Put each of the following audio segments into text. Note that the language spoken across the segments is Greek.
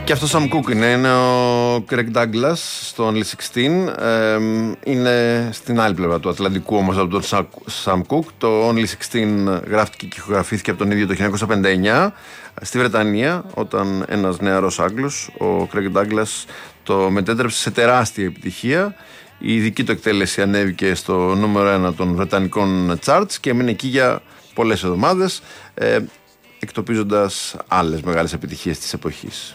Και αυτό Sam Cooke είναι ο Craig Douglas στο Only 16. Είναι στην άλλη πλευρά του Ατλαντικού όμως από τον Sam Cooke. Το Only 16 γράφτηκε και ηχογραφήθηκε από τον ίδιο το 1959 στη Βρετανία, όταν ένας νεαρός Άγγλος, ο Craig Douglas, το μετέτρεψε σε τεράστια επιτυχία. Η δική του εκτέλεση ανέβηκε στο νούμερο 1 των βρετανικών charts και έμεινε εκεί για πολλές εβδομάδες, εκτοπίζοντας άλλες μεγάλες επιτυχίες της εποχής.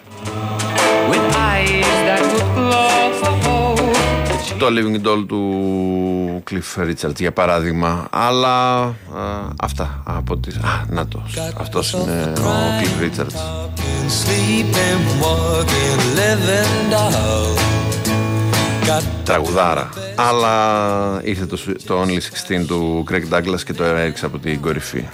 Το Living Doll του Cliff Richard για παράδειγμα. Αλλά αυτά από τις... αυτός είναι ο Cliff Richard. Τραγουδάρα. Αλλά ήρθε το Only 16 του Craig Douglas και το έριξε από την κορυφή.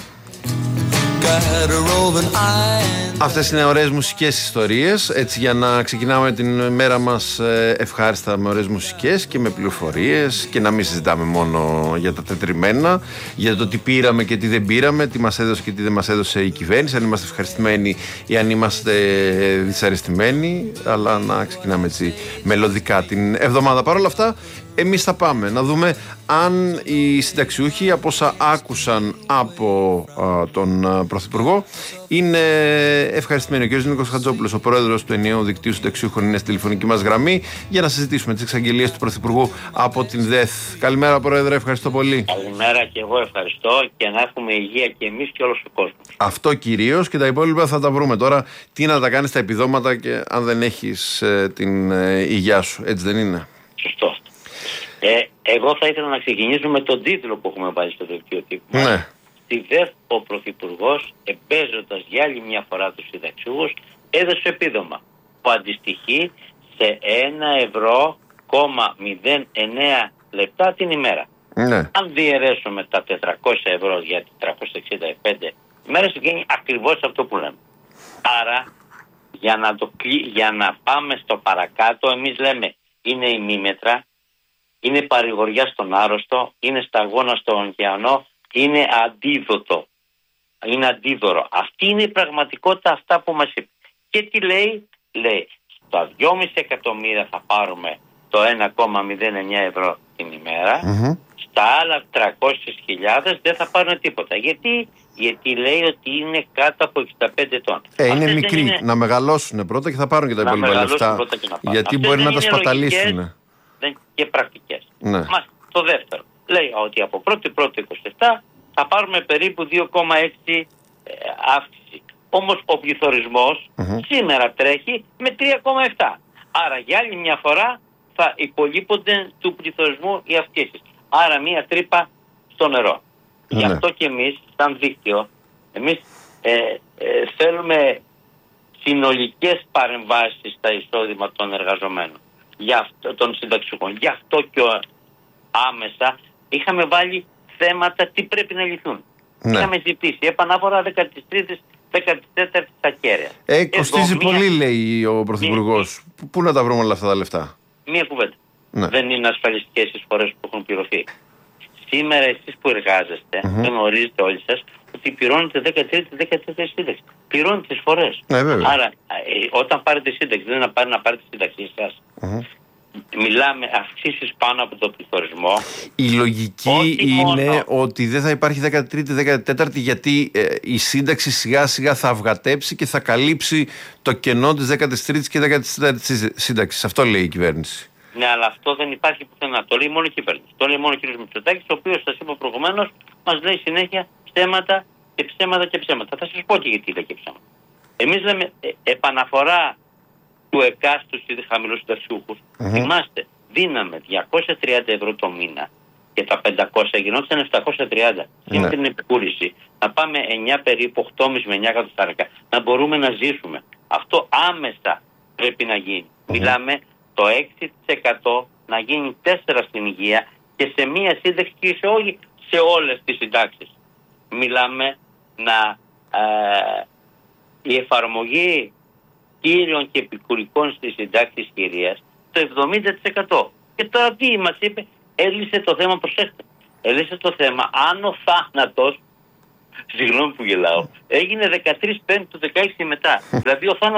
Αυτές είναι ωραίες μουσικές ιστορίες, έτσι, για να ξεκινάμε την μέρα μας ευχάριστα με ωραίες μουσικές και με πληροφορίες, και να μην συζητάμε μόνο για τα τετριμένα, για το τι πήραμε και τι δεν πήραμε, τι μας έδωσε και τι δεν μας έδωσε η κυβέρνηση, αν είμαστε ευχαριστημένοι ή αν είμαστε δυσαρεστημένοι, αλλά να ξεκινάμε έτσι μελωδικά την εβδομάδα. Παρ' όλα αυτά, εμείς θα πάμε να δούμε αν οι συνταξιούχοι, από όσα άκουσαν από τον Πρωθυπουργό, είναι ευχαριστημένοι. Ο κ. Νίκος Χατζόπουλος, ο πρόεδρος του Ενιαίου Δικτύου Συνταξιούχων, είναι στη τηλεφωνική μας γραμμή για να συζητήσουμε τις εξαγγελίες του Πρωθυπουργού από την ΔΕΘ. Καλημέρα, Πρόεδρε, ευχαριστώ πολύ. Καλημέρα, και εγώ ευχαριστώ, και να έχουμε υγεία και εμείς και όλος ο κόσμος. Αυτό κυρίως, και τα υπόλοιπα θα τα βρούμε τώρα. Τι να τα κάνεις τα επιδόματα και αν δεν έχεις την υγειά σου, έτσι δεν είναι? Σωστό. Εγώ θα ήθελα να ξεκινήσω με τον τίτλο που έχουμε βάλει στο δελτίο τύπου. Ναι. Στη ΔΕΘ ο Πρωθυπουργός, εμπέζοντας για άλλη μια φορά τους συνταξιούχους, έδωσε επίδομα που αντιστοιχεί σε 1,09 λεπτά την ημέρα. Ναι. Αν διαιρέσουμε τα 400 ευρώ για 365 ημέρες, βγαίνει ακριβώς αυτό που λέμε. Άρα, για να πάμε στο παρακάτω, εμείς λέμε είναι ημίμετρα, είναι παρηγοριά στον άρρωστο, είναι σταγόνα στον ωκεανό, είναι αντίδοτο, είναι αντίδωρο. Αυτή είναι η πραγματικότητα, αυτά που μας είπε. Και τι λέει? Λέει, στα 2,5 εκατομμύρια θα πάρουμε το 1,09 ευρώ την ημέρα, στα άλλα 300.000 δεν θα πάρουν τίποτα. Γιατί λέει ότι είναι κάτω από 65 ετών. Είναι μικροί, να μεγαλώσουν πρώτα και θα πάρουν και τα υπόλοιπα λεφτά. Γιατί αυτές μπορεί να τα σπαταλήσουν. Και πρακτικές. Ναι. Το δεύτερο λέει ότι από 1η-1η-27 θα πάρουμε περίπου 2,6 αύξηση. Όμως ο πληθωρισμός σήμερα τρέχει με 3,7. Άρα για άλλη μια φορά θα υπολείπονται του πληθωρισμού οι αυξήσεις. Άρα μια τρύπα στο νερό. Γι' αυτό και εμείς σαν δίκτυο θέλουμε συνολικές παρεμβάσεις στα εισόδημα των εργαζομένων, των συνταξιούχων. Γι' αυτό και άμεσα είχαμε βάλει θέματα τι πρέπει να λυθούν. Είχαμε ζητήσει επαναφορά 13ης, 14ης στα κέραια. Κοστίζει πολύ, λέει ο Πρωθυπουργός. Πού να τα βρούμε όλα αυτά τα λεφτά? Μία κουβέντα. Δεν είναι ασφαλιστικές εισφορές που έχουν πληρωθεί. Σήμερα εσείς που εργάζεστε, γνωρίζετε όλοι σας ότι πληρώνετε 13η-14η σύνταξη. Πληρώνετε τις φορές. Άρα, όταν πάρετε σύνταξη, δεν είναι να πάρετε σύνταξη σας. Μιλάμε αυξήσεις πάνω από τον πληθωρισμό. Η λογική είναι ότι δεν θα υπάρχει 13η-14η, γιατί η σύνταξη σιγά σιγά θα αυγατέψει και θα καλύψει το κενό της 13ης και 14ης σύνταξης. Αυτό λέει η κυβέρνηση. Ναι, αλλά αυτό δεν υπάρχει πουθενά. Το λέει μόνο η κυβέρνηση. Το λέει μόνο ο κ. Μητσοτάκης, ο οποίος, σας είπα προηγουμένως, μας λέει συνέχεια ψέματα και ψέματα και ψέματα. Θα σας πω και γιατί λέει και ψέματα. Εμείς λέμε επαναφορά του εκάστου στους χαμηλούς συνταξιούχους. Θυμάστε, δίναμε 230 ευρώ το μήνα και τα 500 γινόταν 730. Είναι την επικούρηση. Να πάμε 9 περίπου, 8,5 με 9 εκατοστάρικα. Να μπορούμε να ζήσουμε. Αυτό άμεσα πρέπει να γίνει. Μιλάμε το 6% να γίνει 4% στην υγεία και σε μία σύνταξη και σε όλες τις συντάξεις. Μιλάμε η εφαρμογή κύριων και επικουρικών στις συντάξεις κυρίας το 70%. Και τώρα τι μας είπε? Έλυσε το θέμα, προσέξτε. Έλυσε το θέμα αν ο θάνατος, συγγνώμη που γελάω, έγινε 13 Πέμπτου 16 μετά. Δηλαδή ο θάνατος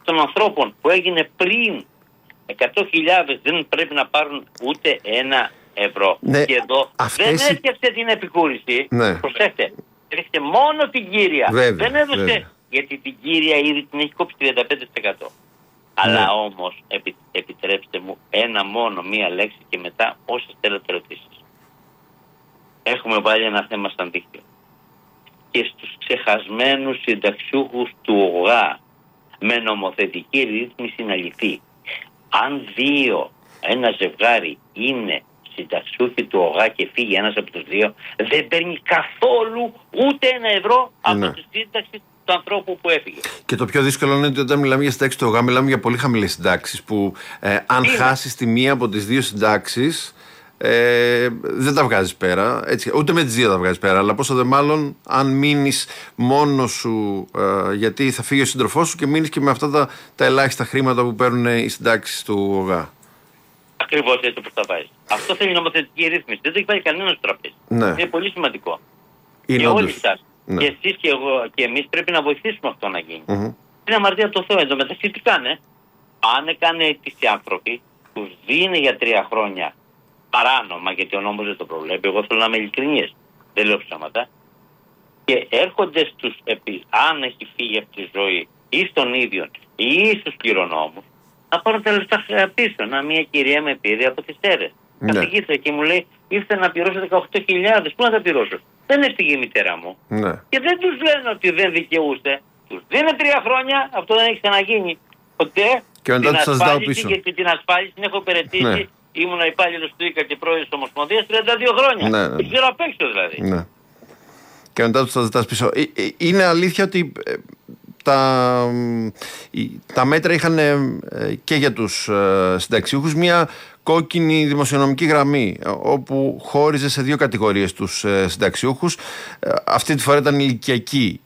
των ανθρώπων που έγινε πριν 100.000 δεν πρέπει να πάρουν ούτε €1. Ναι, και εδώ δεν έσκεψε την επικούρηση. Ναι. Προσέξτε, έδειξε μόνο την κύρια. Βέβαια, Δεν έδωσε, βέβαια. γιατί την κύρια ήδη την έχει κόψει 35%. Αλλά όμως επιτρέψτε μου μία λέξη και μετά όσες θέλετε ερωτήσεις. Έχουμε βάλει ένα θέμα σαν δίκτυο. Και στους ξεχασμένους συνταξιούχους του ΟΓΑ με νομοθετική ρύθμιση να λυθεί. Αν ένα ζευγάρι είναι συνταξιούχοι του ΟΓΑ και φύγει ένας από τους δύο, δεν παίρνει καθόλου ούτε €1 από τη σύνταξη του ανθρώπου που έφυγε. Και το πιο δύσκολο είναι ότι όταν μιλάμε για συντάξεις του ΟΓΑ, μιλάμε για πολύ χαμηλές συντάξεις που αν χάσεις τη μία από τις δύο συντάξεις, δεν τα βγάζεις πέρα. Έτσι, ούτε με τις δύο τα βγάζεις πέρα. Αλλά πόσο δε μάλλον αν μείνεις μόνος σου, γιατί θα φύγει ο σύντροφός σου και μείνεις και με αυτά τα ελάχιστα χρήματα που παίρνουν οι συντάξεις του ΟΓΑ. Ακριβώς έτσι όπως τα βάζει. Αυτό θέλει νομοθετική ρύθμιση. Δεν το έχει βάλει κανένα στο τραπέζι. Ναι. Είναι πολύ σημαντικό. Είναι και όντως. όλοι σας, και εσείς και εγώ και εμείς πρέπει να βοηθήσουμε αυτό να γίνει. Είναι αμαρτία το Θεό. Εν τω μεταξύ τι κάνε. Αν έκανε αίτηση άνθρωποι, τους δίνει για 3 χρόνια παράνομα, γιατί ο νόμος δεν το προβλέπει. Εγώ θέλω να είμαι ειλικρινής. Δεν λέω ψέματα. Και έρχονται αν έχει φύγει από τη ζωή ή στον ίδιο ή στους κληρονόμους, να πάρουν τα λεφτά πίσω. Μια κυρία με πήρε από τις Σέρρες. Καθηγήτρια και μου λέει: ήρθε να πληρώσω 18.000. Πού να τα πληρώσω? Δεν έφυγε η μητέρα μου. Ναι. Και δεν τους λένε ότι δεν δικαιούστε. Τους δίνει 3 χρόνια, αυτό δεν έχει ξαναγίνει ποτέ. Και μετά τους σας ζητάω πίσω. Και την ασφάλιση την έχω υπηρετήσει. Ναι. Ήμουν υπάλληλος του ΙΚΑ και πρόεδρος της Ομοσπονδίας 32 χρόνια. Ναι. Δεν ξέρω απ' έξω δηλαδή. Ναι. Και μετά τους τα ζητάς πίσω. Είναι αλήθεια ότι τα μέτρα είχαν και για τους συνταξιούχους μια κόκκινη δημοσιονομική γραμμή όπου χώριζε σε 2 κατηγορίες τους συνταξιούχους. Αυτή τη φορά ήταν ηλικιακή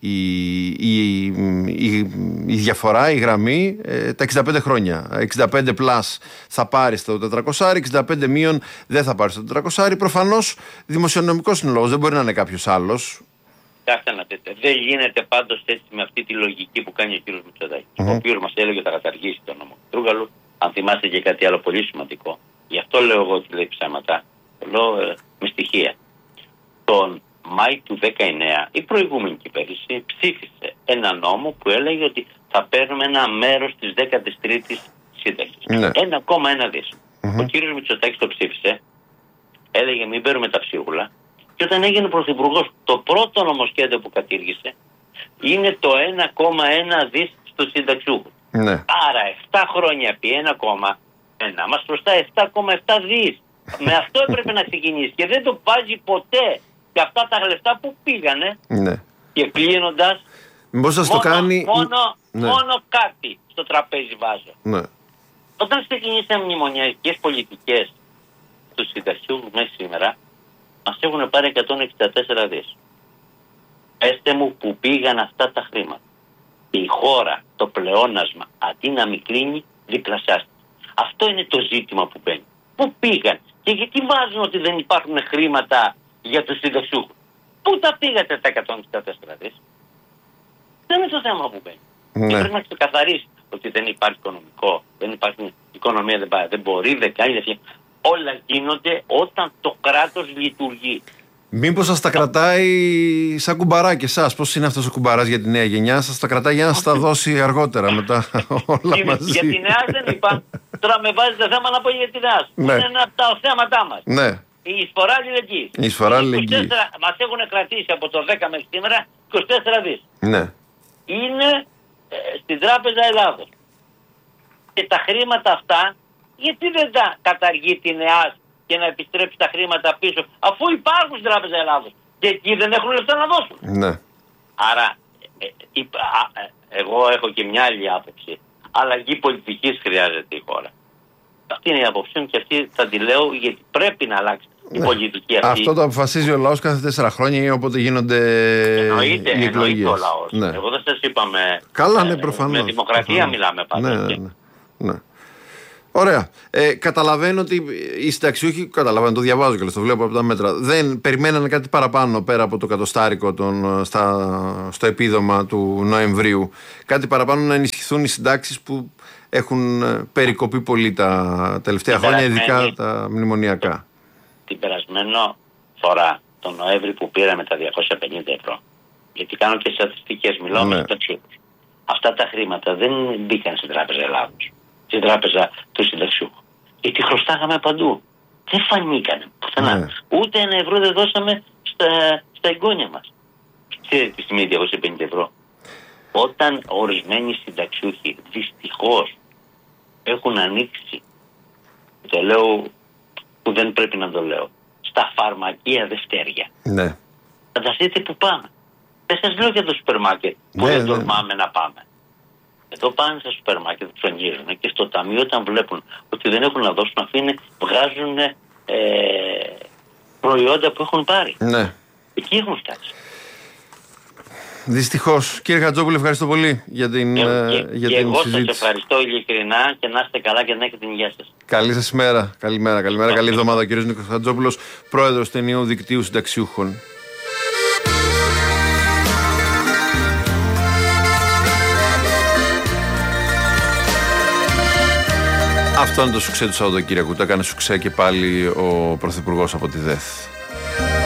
η διαφορά, η γραμμή, τα 65 χρόνια. 65 πλάς θα πάρεις το 400, 65 μείον δεν θα πάρεις το 400. Προφανώς δημοσιονομικός είναι λόγος, δεν μπορεί να είναι κάποιος άλλος. Δεν γίνεται πάντως έτσι με αυτή τη λογική που κάνει ο κύριος Μητσοτάκης. Ο οποίος μας έλεγε ότι θα καταργήσει τον νόμο Τρούγκαλου. Αν θυμάστε και κάτι άλλο πολύ σημαντικό. Γι' αυτό λέω εγώ ότι λέει ψέματα. Το λέω με στοιχεία. Τον Μάη του 19 η προηγούμενη κυβέρνηση ψήφισε ένα νόμο που έλεγε ότι θα παίρνουμε ένα μέρος της 13ης σύνταξης. 1,1 δις. Ο κύριος Μητσοτάκης το ψήφισε. Έλεγε μην παίρνουμε τα ψίχουλα. Και όταν έγινε πρωθυπουργός, το πρώτο νομοσχέδιο που κατήργησε είναι το 1,1 δις στους συνταξιούχους. Ναι. Άρα 7 χρόνια επί 1,1 μας χρωστάει 7,7 δις. Με αυτό έπρεπε να ξεκινήσει και δεν το βάζει ποτέ. Και αυτά τα λεφτά που πήγανε. Ναι. Και κλείνοντας, μόνο κάτι στο τραπέζι βάζω. Ναι. Όταν ξεκινήσαμε μνημονιακές πολιτικές στους συνταξιούχους μέχρι σήμερα, μας έχουν πάρει 164 δις. Πέστε μου που πήγαν αυτά τα χρήματα. Η χώρα, το πλεόνασμα, αντί να μην κλείνει, διπλασιάστηκε. Αυτό είναι το ζήτημα που μπαίνει. Πού πήγαν και γιατί βάζουν ότι δεν υπάρχουν χρήματα για τους συνταξιούχους? Πού τα πήγατε τα 164 δις? Δεν είναι το θέμα που μπαίνει. Ναι. Και πρέπει να ξεκαθαρίσει ότι δεν υπάρχει οικονομικό, δεν υπάρχει η οικονομία, δεν μπορεί, δεν κάνει. Όλα γίνονται όταν το κράτος λειτουργεί. Μήπως σας τα κρατάει σαν κουμπαρά και εσάς? Πώς είναι αυτός ο κουμπαράς για τη νέα γενιά? Σας τα κρατάει για να σας τα δώσει αργότερα μετά όλα μαζί? Για τη νέα δεν είπα. Τώρα με βάζετε θέμα να πω για τη νέα. Ναι. Είναι ένα από τα θέματά μας. Ναι. Η εισφορά αλληλεγγύης. Η εισφορά αλληλεγγύης. Μας έχουν κρατήσει από το 10 μέχρι σήμερα 24 δις. Ναι. Είναι στην Τράπεζα Ελλάδος. Και τα χρήματα αυτά, γιατί δεν τα καταργεί την ΕΑΣ και να επιστρέψει τα χρήματα πίσω, αφού υπάρχουν στην Τράπεζα Ελλάδος και εκεί δεν έχουν λεφτά να δώσουν? Ναι. Άρα, εγώ έχω και μια άλλη άποψη. Αλλαγή πολιτικής χρειάζεται η χώρα. Αυτή είναι η άποψή μου και αυτή θα τη λέω γιατί πρέπει να αλλάξει η πολιτική αυτή. Αυτό το αποφασίζει ο λαός κάθε 4 χρόνια ή όποτε γίνονται οι εκλογές. Εννοείται ο λαός. Ναι. Εγώ δεν σας είπα Καλά, ναι, προφανώς. με δημοκρατία μιλάμε πάντα. Ναι. Ωραία. Καταλαβαίνω ότι οι συνταξιούχοι, καταλαβαίνω, το διαβάζω και το βλέπω από τα μέτρα, δεν περιμένανε κάτι παραπάνω πέρα από το κατοστάρικο στο επίδομα του Νοεμβρίου. Κάτι παραπάνω να ενισχυθούν οι συντάξεις που έχουν περικοπεί πολύ τα τελευταία χρόνια, ειδικά τα μνημονιακά. Την περασμένη φορά, τον Νοέμβρη που πήραμε τα 250 ευρώ, γιατί κάνω και στατιστικές, μιλάω με συνταξιούχους. Αυτά τα χρήματα δεν μπήκαν στην Τράπεζα Ελλάδος, στην Τράπεζα του Συνταξιούχου. Γιατί χρωστάγαμε παντού. Δεν φανήκανε πουθενά. Ναι. Ούτε ένα ευρώ δεν δώσαμε στα εγγόνια μας. Ξέρετε τι σημαίνει 250 ευρώ. Όταν ορισμένοι συνταξιούχοι δυστυχώς έχουν ανοίξει, το λέω που δεν πρέπει να το λέω, στα φαρμακεία δευτέρια. Ναι. Φανταστείτε που πάμε. Δεν σας λέω για το σούπερ μάρκετ που δεν τολμάμε να πάμε. Εδώ πάνε στα σούπερ μάρκετ, ψωνίζουν και στο ταμείο όταν βλέπουν ότι δεν έχουν να δώσουν, βγάζουν προϊόντα που έχουν πάρει. Ναι. Εκεί έχουν φτάσει. Δυστυχώς. Κύριε Χατζόπουλε, ευχαριστώ πολύ για την συζήτηση. Εγώ σας ευχαριστώ ειλικρινά και να είστε καλά και να έχετε την υγεία σας. Καλή σας ημέρα. Καλημέρα. Καλή εβδομάδα. Ο κύριος Νίκος Χατζόπουλος, πρόεδρος του ενιαίου δικτύου συνταξιούχων. Αυτό είναι το σουξέ του Σαββατοκύριακου. Το έκανε σουξέ και πάλι ο Πρωθυπουργός από τη ΔΕΘ.